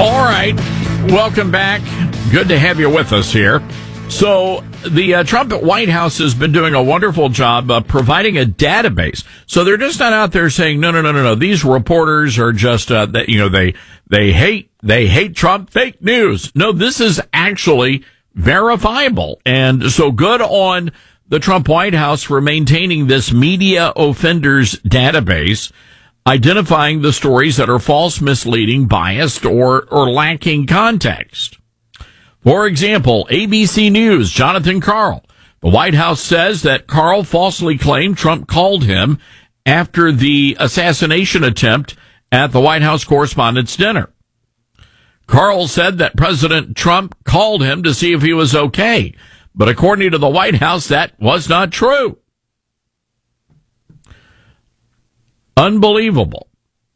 All right. Welcome back. Good to have you with us here. So the Trump White House has been doing a wonderful job providing a database. So they're just not out there saying, no. These reporters are just, they hate Trump, fake news. No, this is actually verifiable. And so good on the Trump White House for maintaining this media offenders database, identifying the stories that are false, misleading, biased, or lacking context. For example, ABC News, Jonathan Karl. The White House says that Karl falsely claimed Trump called him after the assassination attempt at the White House Correspondents' Dinner. Karl said that President Trump called him to see if he was okay. But according to the White House, that was not true. Unbelievable.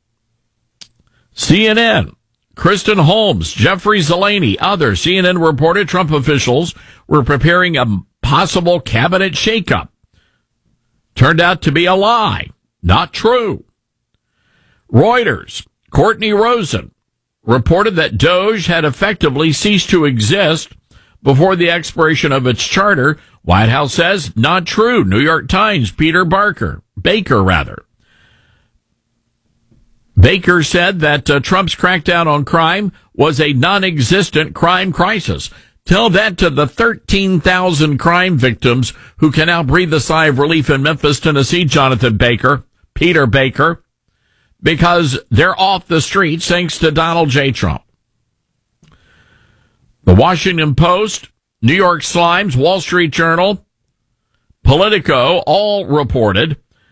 CNN, Kristen Holmes, Jeffrey Zeleny, others. CNN reported Trump officials were preparing a possible cabinet shakeup. Turned out to be a lie. Not true. Reuters, Courtney Rosen, reported that DOJ had effectively ceased to exist before the expiration of its charter. White House says not true. New York Times, Peter Baker. Baker said that Trump's crackdown on crime was a non-existent crime crisis. Tell that to the 13,000 crime victims who can now breathe a sigh of relief in Memphis, Tennessee, Peter Baker, because they're off the streets thanks to Donald J. Trump. The Washington Post, New York Slimes, Wall Street Journal, Politico all reported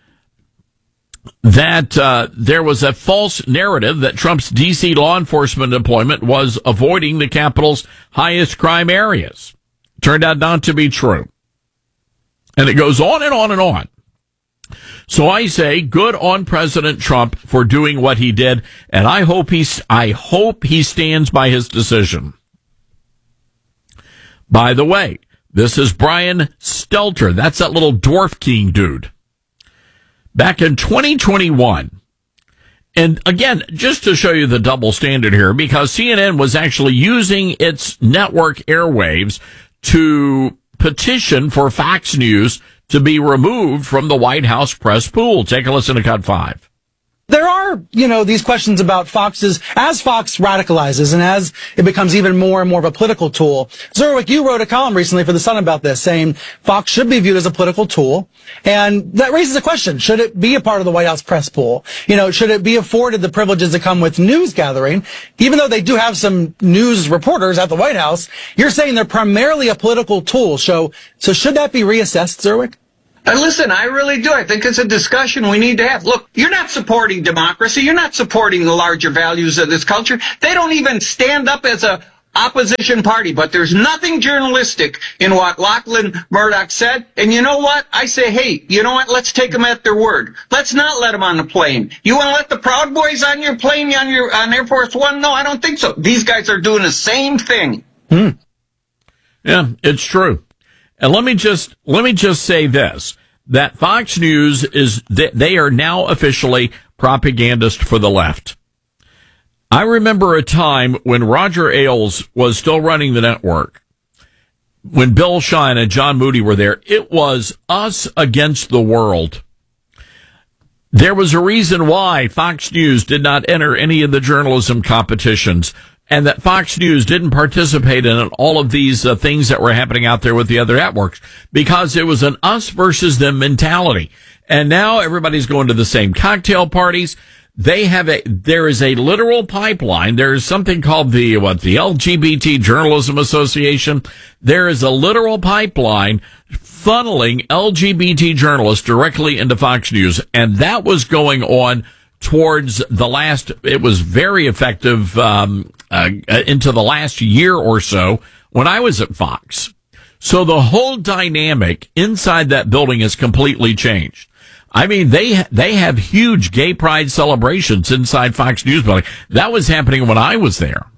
that there was a false narrative that Trump's D.C. law enforcement deployment was avoiding the capital's highest crime areas. Turned out not to be true. And it goes on and on and on. So I say good on President Trump for doing what he did, and I hope he stands by his decision. By the way, this is Brian Stelter. That's that little dwarf king dude. Back in 2021, and again, just to show you the double standard here, because CNN was actually using its network airwaves to petition for Fox News to be removed from the White House press pool. Take a listen to Cut 5. There are, these questions about Fox's, as Fox radicalizes and as it becomes even more and more of a political tool. Zerwick, you wrote a column recently for The Sun about this, saying Fox should be viewed as a political tool. And that raises a question. Should it be a part of the White House press pool? Should it be afforded the privileges that come with news gathering? Even though they do have some news reporters at the White House, you're saying they're primarily a political tool. So should that be reassessed, Zerwick? Listen, I really do. I think it's a discussion we need to have. Look, you're not supporting democracy. You're not supporting the larger values of this culture. They don't even stand up as a opposition party, but there's nothing journalistic in what Lachlan Murdoch said. And you know what? I say, hey, you know what? Let's take them at their word. Let's not let them on the plane. You want to let the Proud Boys on your plane on Air Force One? No, I don't think so. These guys are doing the same thing. Yeah, it's true. And let me just say this, that Fox News they are now officially propagandist for the left. I remember a time when Roger Ailes was still running the network. When Bill Shine and John Moody were there, it was us against the world. There was a reason why Fox News did not enter any of the journalism competitions, and that Fox News didn't participate in all of these things that were happening out there with the other networks, because it was an us versus them mentality. And now everybody's going to the same cocktail parties. There is a literal pipeline. There is something called the LGBT Journalism Association. There is a literal pipeline funneling LGBT journalists directly into Fox News. And that was going on towards it was very effective, into the last year or so when I was at Fox. So the whole dynamic inside that building has completely changed. I mean, they have huge gay pride celebrations inside Fox News building. That was happening when I was there.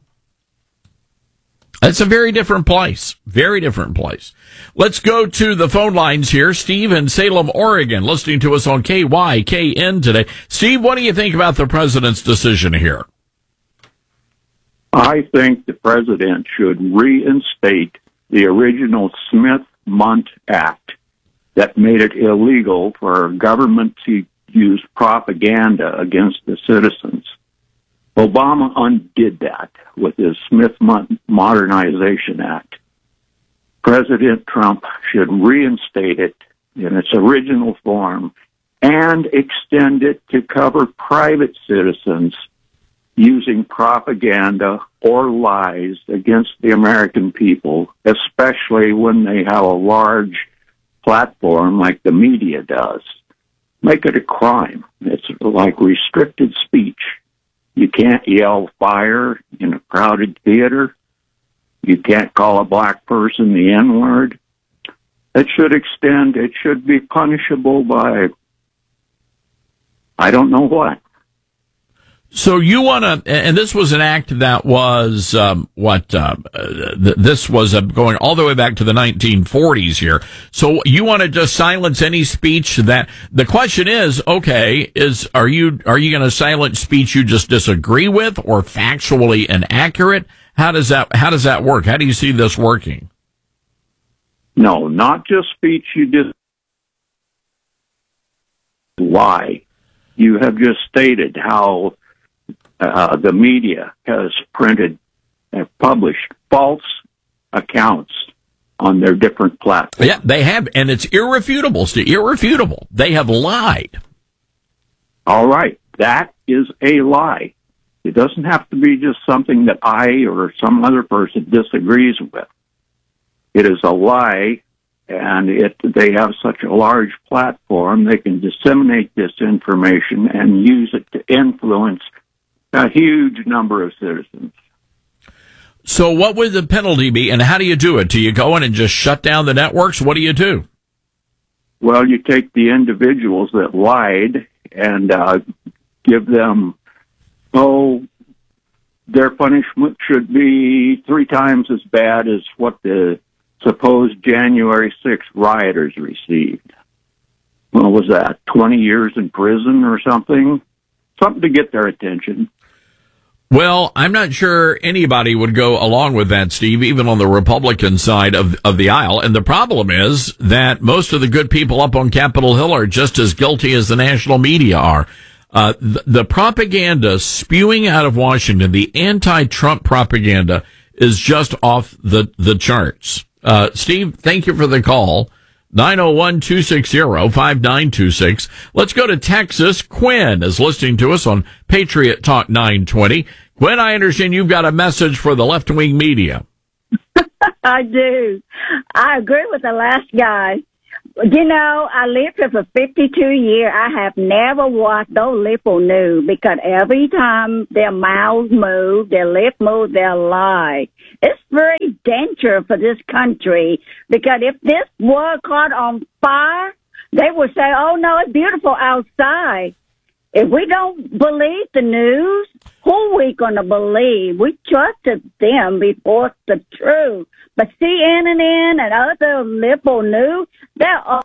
It's a very different place. Very different place. Let's go to the phone lines here. Steve in Salem, Oregon, listening to us on KYKN today. Steve, what do you think about the president's decision here? I think the president should reinstate the original Smith-Mundt Act that made it illegal for government to use propaganda against the citizens. Obama undid that with his Smith-Mundt Modernization Act. President Trump should reinstate it in its original form and extend it to cover private citizens using propaganda or lies against the American people, especially when they have a large platform like the media does. Make it a crime. It's like restricted speech. You can't yell fire in a crowded theater. You can't call a black person the N-word. It should be punishable by, I don't know what. So you want to, and this was an act that was, this was going all the way back to the 1940s here. So you want to just silence any speech that, the question is, okay, are you going to silence speech you just disagree with or factually inaccurate? How does that work? How do you see this working? No, not just speech you just lie. You have just stated how the media has published false accounts on their different platforms. Yeah, they have, and it's irrefutable, Steve, irrefutable. They have lied. All right, that is a lie. It doesn't have to be just something that I or some other person disagrees with. It is a lie, and they have such a large platform, they can disseminate this information and use it to influence a huge number of citizens. So what would the penalty be, and how do you do it? Do you go in and just shut down the networks? What do you do? Well, you take the individuals that lied and give them, their punishment should be 3 times as bad as what the supposed January 6th rioters received. What was that, 20 years in prison or something? Something to get their attention. Well, I'm not sure anybody would go along with that, Steve, even on the Republican side of the aisle. And the problem is that most of the good people up on Capitol Hill are just as guilty as the national media are. The propaganda spewing out of Washington, the anti-Trump propaganda, is just off the charts. Steve, thank you for the call. 901-260-5926. Let's go to Texas. Quinn is listening to us on Patriot Talk 920. Quinn, I understand you've got a message for the left-wing media. I do. I agree with the last guy. You know, I lived here for 52 years. I have never watched those liberal news because every time their mouths move, their lip move, they lie. It's very dangerous for this country because if this world caught on fire, they would say, oh, no, it's beautiful outside. If we don't believe the news, who are we going to believe? We trusted them before the truth. But CNN and other liberal news, they're all...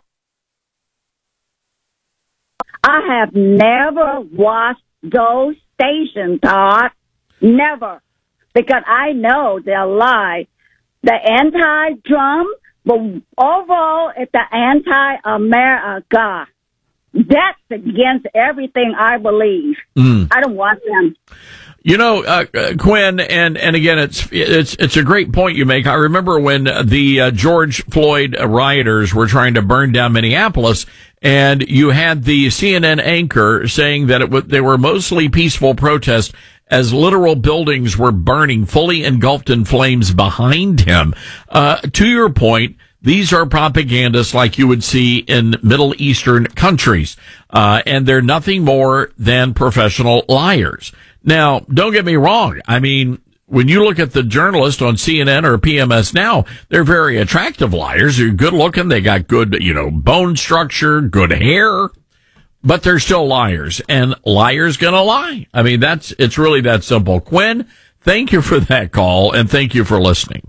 I have never watched those stations, Todd. Never. Because I know they're lie. The anti-Trump, but overall, it's the anti-America. That's against everything I believe. I don't want them. You know, Quinn, and again, it's a great point you make. I remember when the George Floyd rioters were trying to burn down Minneapolis, and you had the CNN anchor saying that they were mostly peaceful protests as literal buildings were burning, fully engulfed in flames behind him. To your point, these are propagandists like you would see in Middle Eastern countries, and they're nothing more than professional liars. Now, don't get me wrong. I mean, when you look at the journalists on CNN or PMS Now, they're very attractive liars. They're good looking. They got good, bone structure, good hair, but they're still liars, and liars gonna lie. I mean, it's really that simple. Quinn, thank you for that call, and thank you for listening.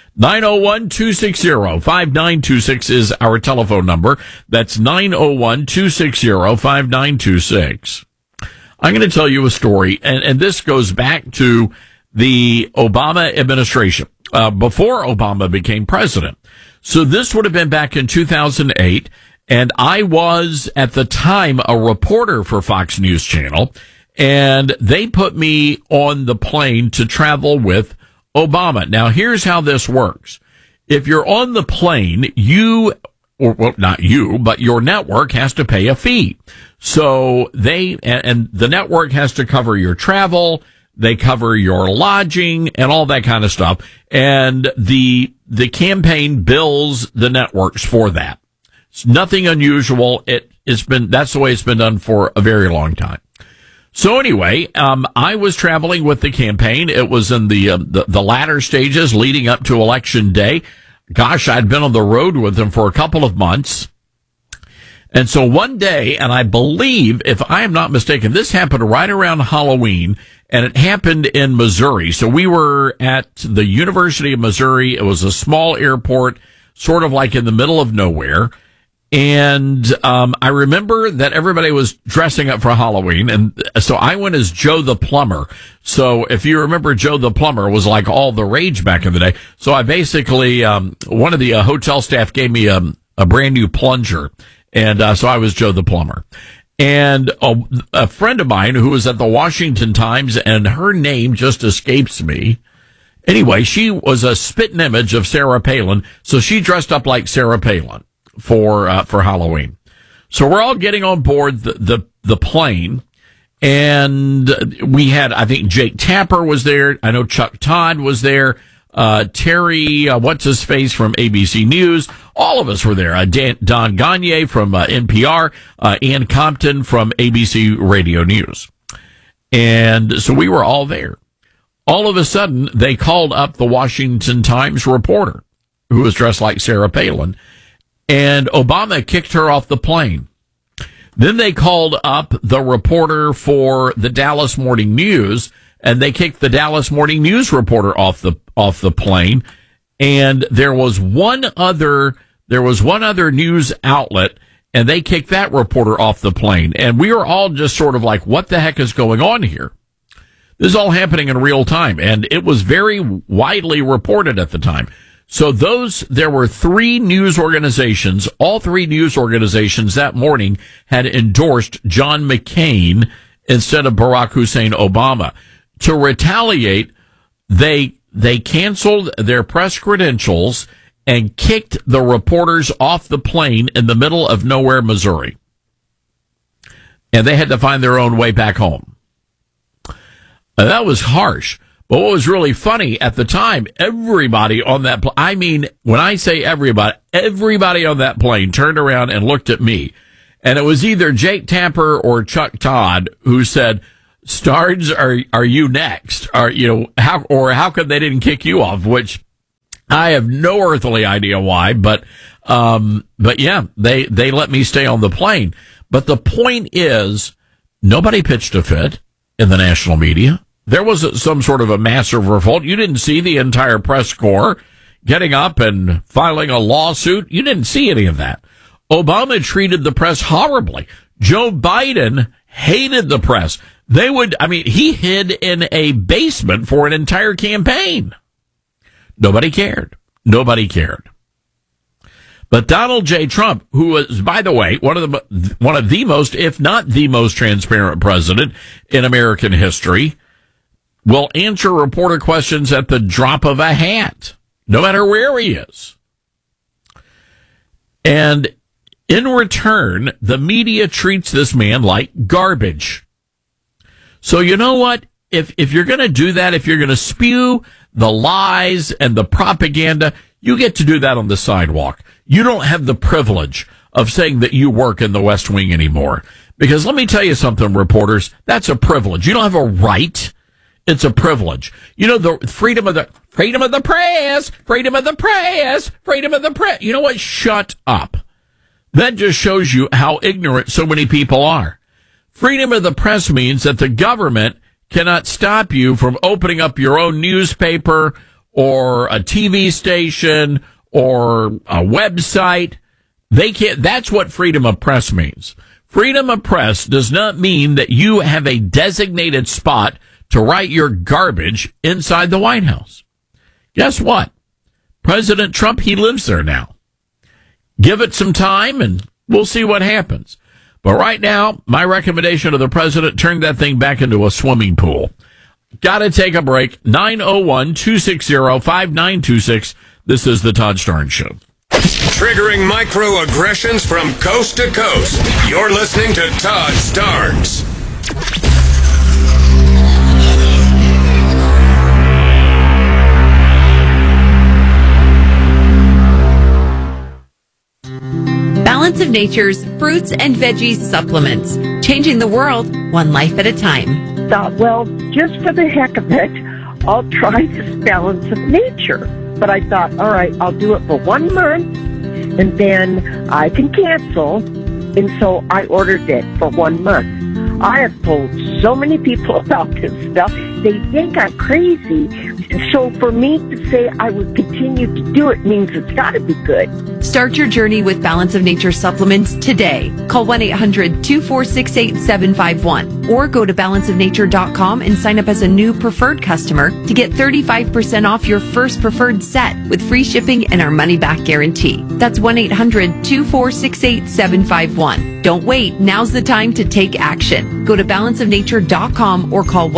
901-260-5926 is our telephone number. That's 901-260-5926. I'm going to tell you a story, and this goes back to the Obama administration, before Obama became president. So this would have been back in 2008. And I was, at the time, a reporter for Fox News Channel. And they put me on the plane to travel with Obama. Now, here's how this works. If you're on the plane, not you, but your network has to pay a fee. So and the network has to cover your travel, they cover your lodging and all that kind of stuff. And the campaign bills the networks for that. It's nothing unusual. That's the way it's been done for a very long time. So anyway, I was traveling with the campaign. It was in the latter stages leading up to Election Day. Gosh, I'd been on the road with them for a couple of months. And so one day, and I believe, if I am not mistaken, this happened right around Halloween, and it happened in Missouri. So we were at the University of Missouri. It was a small airport, sort of like in the middle of nowhere. And I remember that everybody was dressing up for Halloween, and so I went as Joe the Plumber. So if you remember, Joe the Plumber was like all the rage back in the day. So I basically, one of the hotel staff gave me a brand new plunger, and so I was Joe the Plumber. And a friend of mine who was at the Washington Times, and her name just escapes me. Anyway, she was a spitting image of Sarah Palin, so she dressed up like Sarah Palin for Halloween. So we're all getting on board the plane, and we had, I think Jake Tapper was there. I know Chuck Todd was there. Terry, what's his face from ABC News. All of us were there. Don Gagne from NPR, Ann Compton from ABC Radio News. And so we were all there. All of a sudden, they called up the Washington Times reporter who was dressed like Sarah Palin, and Obama kicked her off the plane. Then they called up the reporter for the Dallas Morning News, and they kicked the Dallas Morning News reporter off the plane. And there was one other news outlet, and they kicked that reporter off the plane. And we were all just sort of like, what the heck is going on here? This is all happening in real time, and it was very widely reported at the time. So there were three news organizations. All three news organizations that morning had endorsed John McCain instead of Barack Hussein Obama. To retaliate, they canceled their press credentials and kicked the reporters off the plane in the middle of nowhere, Missouri. And they had to find their own way back home. That was harsh. But what was really funny at the time, everybody on that plane, I mean, when I say everybody on that plane turned around and looked at me. And it was either Jake Tapper or Chuck Todd who said, Stards, are you next? How come they didn't kick you off? Which I have no earthly idea why, but yeah, they let me stay on the plane. But the point is, nobody pitched a fit in the national media. There was some sort of a massive revolt. You didn't see the entire press corps getting up and filing a lawsuit. You didn't see any of that. Obama treated the press horribly. Joe Biden hated the press. He hid in a basement for an entire campaign. Nobody cared. Nobody cared. But Donald J. Trump, who was, by the way, one of the most, if not the most transparent president in American history, will answer reporter questions at the drop of a hat, no matter where he is. And in return, the media treats this man like garbage. So you know what? If you're going to do that, if you're going to spew the lies and the propaganda, you get to do that on the sidewalk. You don't have the privilege of saying that you work in the West Wing anymore. Because let me tell you something, reporters, that's a privilege. You don't have a right. It's a privilege. You know, the freedom of the press. You know what? Shut up. That just shows you how ignorant so many people are. Freedom of the press means that the government cannot stop you from opening up your own newspaper or a TV station or a website. They can't. That's what freedom of press means. Freedom of press does not mean that you have a designated spot to write your garbage inside the White House. Guess what? President Trump, he lives there now. Give it some time and we'll see what happens. But right now, my recommendation to the president, turn that thing back into a swimming pool. Got to take a break. 901-260-5926. This is the Todd Starnes Show. Triggering microaggressions from coast to coast. You're listening to Todd Starnes. Balance of Nature's fruits and veggies supplements, changing the world one life at a time. Thought, well, just for the heck of it, I'll try this Balance of Nature. But I thought, all right, I'll do it for 1 month, and then I can cancel. And so I ordered it for 1 month. I have told so many people about this stuff. They think I'm crazy. So for me to say I would continue to do it means it's got to be good. Start your journey with Balance of Nature supplements today. Call 1-800-246-8751 or go to balanceofnature.com and sign up as a new preferred customer to get 35% off your first preferred set with free shipping and our money-back guarantee. That's 1-800-246-8751. Don't wait. Now's the time to take action. Go to balanceofnature.com or call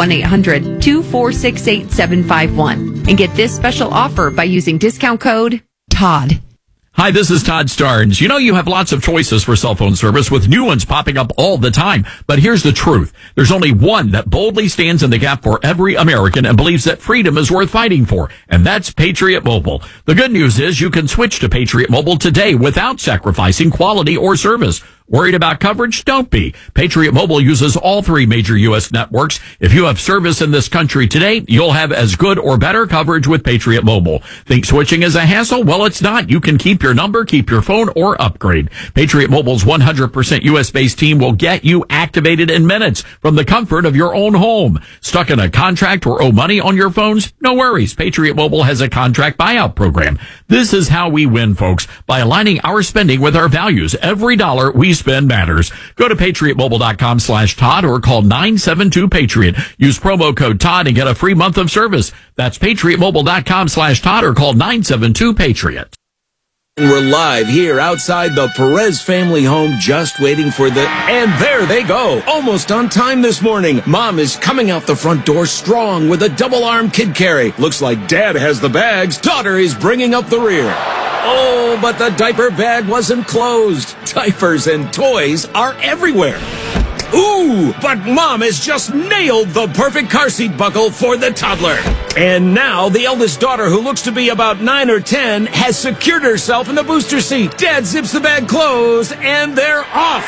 1-800-246-8751 and get this special offer by using discount code TODD. Hi, this is Todd Starnes. You know you have lots of choices for cell phone service with new ones popping up all the time. But here's the truth. There's only one that boldly stands in the gap for every American and believes that freedom is worth fighting for. And that's Patriot Mobile. The good news is you can switch to Patriot Mobile today without sacrificing quality or service. Worried about coverage? Don't be. Patriot Mobile uses all 3 major U.S. networks. If you have service in this country today, you'll have as good or better coverage with Patriot Mobile. Think switching is a hassle? Well, it's not. You can keep your number, keep your phone, or upgrade. Patriot Mobile's 100% U.S.-based team will get you activated in minutes from the comfort of your own home. Stuck in a contract or owe money on your phones? No worries. Patriot Mobile has a contract buyout program. This is how we win, folks, by aligning our spending with our values. Every dollar we spend matters. Go to patriotmobile.com/Todd or call 972-PATRIOT. Use promo code Todd and get a free month of service. That's patriotmobile.com/Todd or call 972-PATRIOT. We're live here outside the Perez family home, just waiting for and there they go. Almost on time this morning. Mom is coming out the front door strong with a double-arm kid carry. Looks like Dad has the bags. Daughter is bringing up the rear. Oh, but the diaper bag wasn't closed. Diapers and toys are everywhere. Ooh, but Mom has just nailed the perfect car seat buckle for the toddler. And now the eldest daughter, who looks to be about 9 or 10, has secured herself in the booster seat. Dad zips the bag closed, and they're off.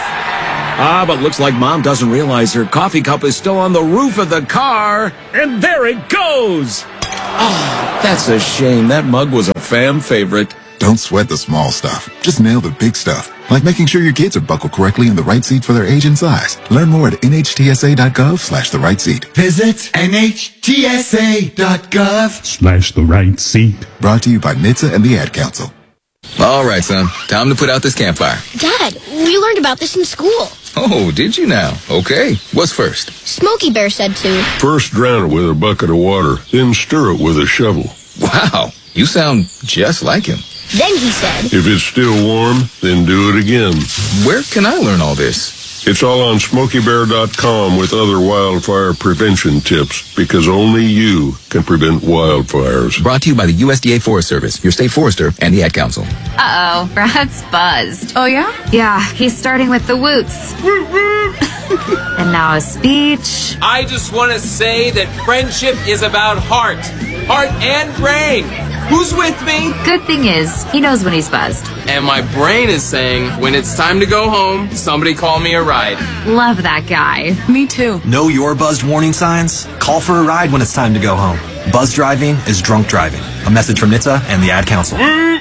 But looks like Mom doesn't realize her coffee cup is still on the roof of the car. And there it goes. Oh, that's a shame. That mug was a fam favorite. Don't sweat the small stuff. Just nail the big stuff, like making sure your kids are buckled correctly in the right seat for their age and size. Learn more at nhtsa.gov/the right seat. Visit nhtsa.gov/the right seat. Brought to you by NHTSA and the Ad Council. All right, son. Time to put out this campfire. Dad, we learned about this in school. Oh, did you now? Okay. What's first? Smokey Bear said to. First drown it with a bucket of water, then stir it with a shovel. Wow. You sound just like him. Then he said, if it's still warm, then do it again. Where can I learn all this? It's all on SmokeyBear.com with other wildfire prevention tips, because only you can prevent wildfires. Brought to you by the USDA Forest Service, your state forester, and the Ad Council. Uh-oh, Brad's buzzed. Oh, yeah? Yeah, he's starting with the woots. And now a speech. I just want to say that friendship is about heart and brain. Who's with me? Good thing is, he knows when he's buzzed. And my brain is saying, when it's time to go home, somebody call me a ride. Love that guy. Me too. Know your buzzed warning signs? Call for a ride when it's time to go home. Buzz driving is drunk driving. A message from NHTSA and the Ad Council.